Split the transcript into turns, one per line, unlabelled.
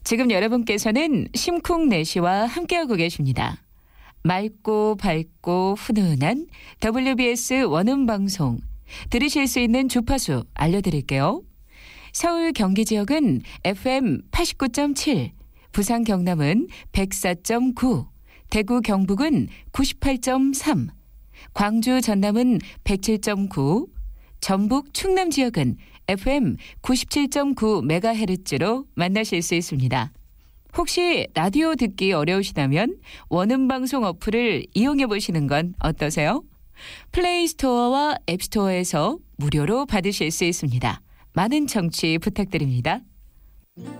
지금 여러분께서는 심쿵내시와 함께하고 계십니다. 맑고 밝고 훈훈한 WBS 원음방송 들으실 수 있는 주파수 알려드릴게요. 서울 경기 지역은 FM 89.7, 부산 경남은 104.9, 대구 경북은 98.3, 광주 전남은 107.9, 전북 충남 지역은 FM 97.9MHz로 만나실 수 있습니다. 혹시 라디오 듣기 어려우시다면 원음방송 어플을 이용해 보시는 건 어떠세요? 플레이스토어와 앱스토어에서 무료로 받으실 수 있습니다. 많은 청취 부탁드립니다.